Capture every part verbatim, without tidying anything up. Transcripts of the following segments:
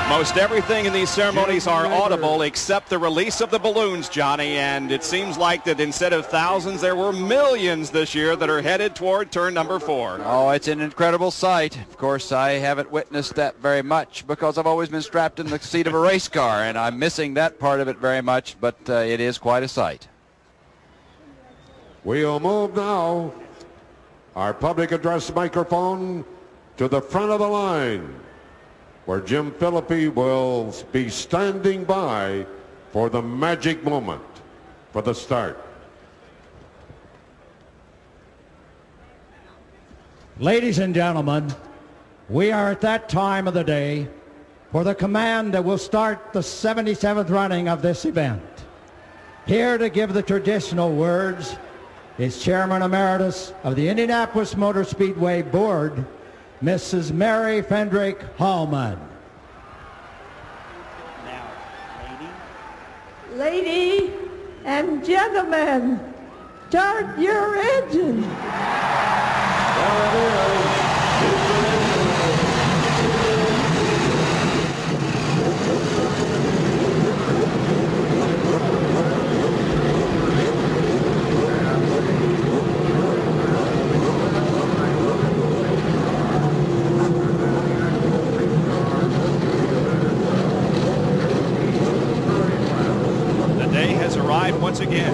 Most everything in these ceremonies are audible except the release of the balloons, Johnny, and it seems like that instead of thousands, there were millions this year that are headed toward turn number four. Oh, it's an incredible sight. Of course, I haven't witnessed that very much because I've always been strapped in the seat of a race car, and I'm missing that part of it very much, but uh, it is quite a sight. We'll move now our public address microphone to the front of the line, where Jim Philippi will be standing by for the magic moment for the start. Ladies and gentlemen, we are at that time of the day for the command that will start the seventy-seventh running of this event. Here to give the traditional words is Chairman Emeritus of the Indianapolis Motor Speedway Board, Missus Mary Fendrick Hallman. Now, lady. Lady and gentlemen, start your engine. There it is. Once again,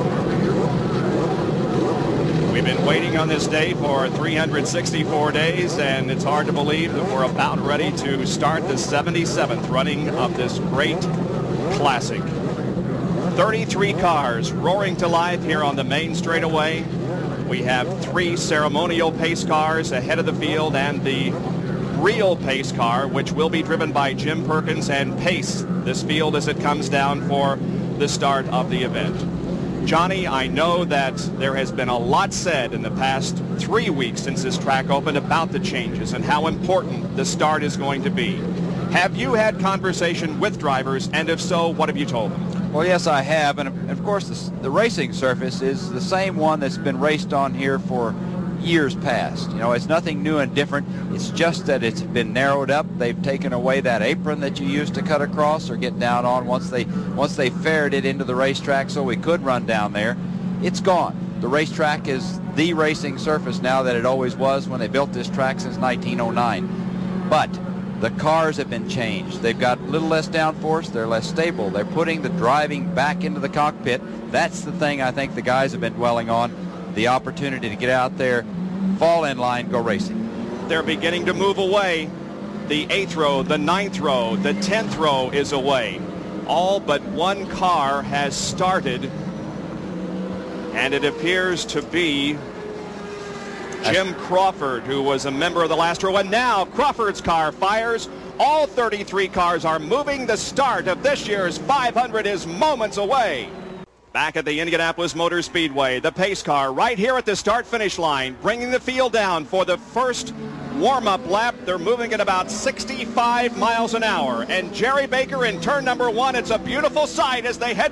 we've been waiting on this day for three hundred sixty-four days, and it's hard to believe that we're about ready to start the seventy-seventh running of this great classic. thirty-three cars roaring to life here on the main straightaway. We have three ceremonial pace cars ahead of the field and the real pace car, which will be driven by Jim Perkins and pace this field as it comes down for the start of the event. Johnny, I know that there has been a lot said in the past three weeks since this track opened about the changes and how important the start is going to be. Have you had conversation with drivers, and if so, what have you told them? Well, yes, I have, and of course the, the racing surface is the same one that's been raced on here for years past. You know, it's nothing new and different. It's just that it's been narrowed up. They've taken away that apron that you used to cut across or get down on once they once they ferried it into the racetrack so we could run down there. It's gone. The racetrack is the racing surface now that it always was when they built this track since nineteen oh nine. But the cars have been changed. They've got a little less downforce. They're less stable. They're putting the driving back into the cockpit. That's the thing I think the guys have been dwelling on, the opportunity to get out there, fall in line, go racing. They're beginning to move away. The eighth row, the ninth row, the tenth row is away. All but one car has started, and it appears to be Jim Crawford, who was a member of the last row, and now Crawford's car fires. All thirty-three cars are moving. The start of this year's five hundred is moments away. Back at the Indianapolis Motor Speedway, the pace car right here at the start-finish line, bringing the field down for the first warm-up lap. They're moving at about sixty-five miles an hour. And Jerry Baker in turn number one, it's a beautiful sight as they head